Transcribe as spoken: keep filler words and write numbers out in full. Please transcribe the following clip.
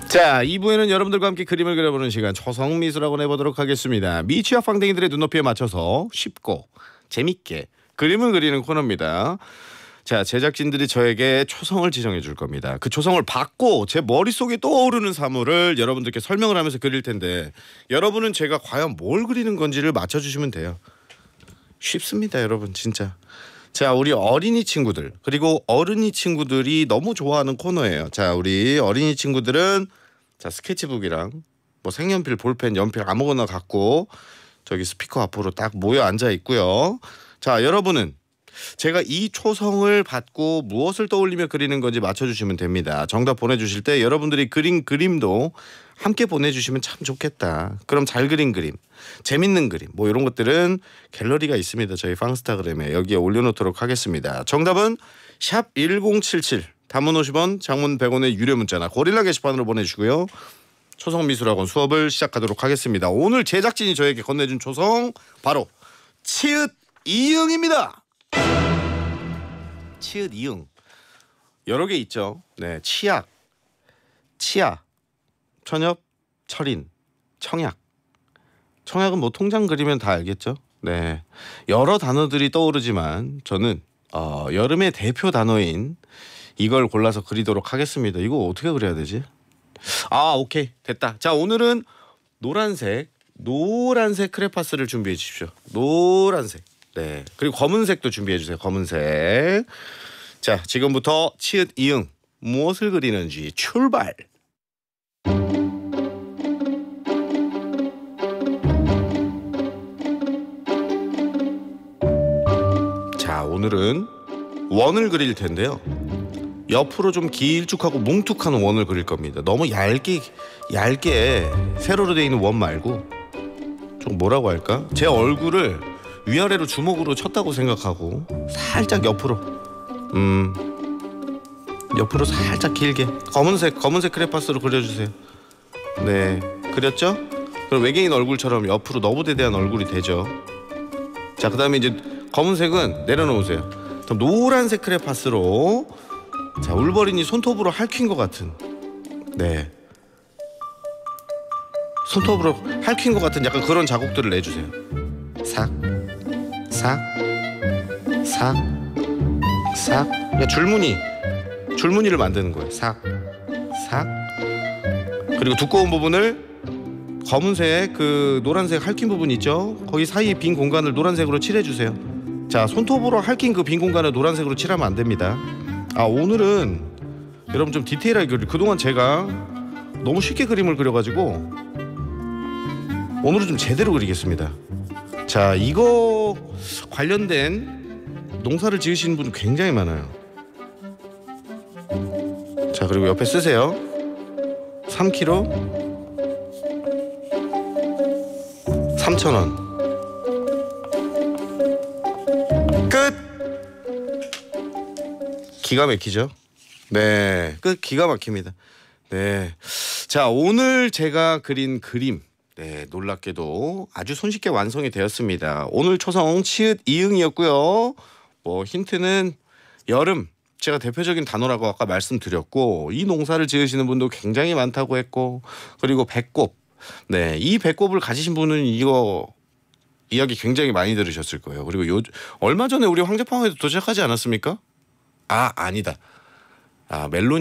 자, 이 부에는 여러분들과 함께 그림을 그려보는 시간 초성미술학원 해보도록 하겠습니다. 미취학 방댕이들의 눈높이에 맞춰서 쉽고 재밌게 그림을 그리는 코너입니다. 자, 제작진들이 저에게 초성을 지정해 줄 겁니다. 그 초성을 받고 제 머릿속에 떠오르는 사물을 여러분들께 설명을 하면서 그릴 텐데 여러분은 제가 과연 뭘 그리는 건지를 맞춰주시면 돼요. 쉽습니다, 여러분, 진짜. 자, 우리 어린이 친구들 그리고 어른이 친구들이 너무 좋아하는 코너예요. 자, 우리 어린이 친구들은 자 스케치북이랑 뭐 색연필, 볼펜, 연필 아무거나 갖고 저기 스피커 앞으로 딱 모여 앉아 있고요. 자, 여러분은 제가 이 초성을 받고 무엇을 떠올리며 그리는 건지 맞춰주시면 됩니다. 정답 보내주실 때 여러분들이 그린 그림도 함께 보내주시면 참 좋겠다. 그럼 잘 그린 그림, 재밌는 그림 뭐 이런 것들은 갤러리가 있습니다. 저희 팡스타그램에 여기에 올려놓도록 하겠습니다. 정답은 샵 일공칠칠 단문 오십 원, 장문 백 원의 유료 문자나 고릴라 게시판으로 보내주시고요. 초성미술학원 수업을 시작하도록 하겠습니다. 오늘 제작진이 저에게 건네준 초성 바로 치읓 이응입니다. 치읓 이응 여러 개 있죠. 네, 치약, 치아, 천엽, 철인, 청약. 청약은 뭐 통장 그리면 다 알겠죠. 네, 여러 단어들이 떠오르지만 저는 어, 여름의 대표 단어인 이걸 골라서 그리도록 하겠습니다. 이거 어떻게 그려야 되지? 아, 오케이, 됐다. 자, 오늘은 노란색 노란색 크레파스를 준비해 주십시오. 노란색. 네, 그리고 검은색도 준비해 주세요. 검은색. 자, 지금부터 치읓 이응 무엇을 그리는지 출발. 자, 오늘은 원을 그릴 텐데요. 옆으로 좀 길쭉하고 뭉툭한 원을 그릴 겁니다. 너무 얇게 얇게 세로로 되어 있는 원 말고 좀 뭐라고 할까? 제 얼굴을 위아래로 주먹으로 쳤다고 생각하고 살짝 옆으로 음 옆으로 살짝 길게 검은색 검은색 크레파스로 그려주세요. 네, 그렸죠? 그럼 외계인 얼굴처럼 옆으로 너부대대한 얼굴이 되죠. 자, 그 다음에 이제 검은색은 내려놓으세요. 그럼 노란색 크레파스로 자, 울버린이 손톱으로 핥힌 것 같은 네 손톱으로 핥힌 것 같은 약간 그런 자국들을 내주세요. 삭 삭, 삭, 삭. 그러니까 줄무늬, 줄무늬를 만드는 거예요. 삭, 삭. 그리고 두꺼운 부분을 검은색, 그 노란색 핥힌 부분 있죠? 거기 사이에 빈 공간을 노란색으로 칠해주세요. 자, 손톱으로 핥힌 그 빈 공간을 노란색으로 칠하면 안 됩니다. 아, 오늘은 여러분 좀 디테일하게 그릴. 그동안 제가 너무 쉽게 그림을 그려가지고 오늘은 좀 제대로 그리겠습니다. 자, 이거 관련된 농사를 지으시는 분 굉장히 많아요. 자, 그리고 옆에 쓰세요. 삼 킬로그램 삼천 원. 끝. 기가 막히죠? 네, 끝. 기가 막힙니다. 네. 자, 오늘 제가 그린 그림 네, 놀랍게도 아주 손쉽게 완성이 되었습니다. 오늘 초성 치읓 이응이었고요. 뭐 힌트는 여름, 제가 대표적인 단어라고 아까 말씀드렸고 이 농사를 지으시는 분도 굉장히 많다고 했고 그리고 배꼽. 네, 이 배꼽을 가지신 분은 이거 이야기 굉장히 많이 들으셨을 거예요. 그리고 요 얼마 전에 우리 황제팡에도 도착하지 않았습니까? 아, 아니다. 아, 멜론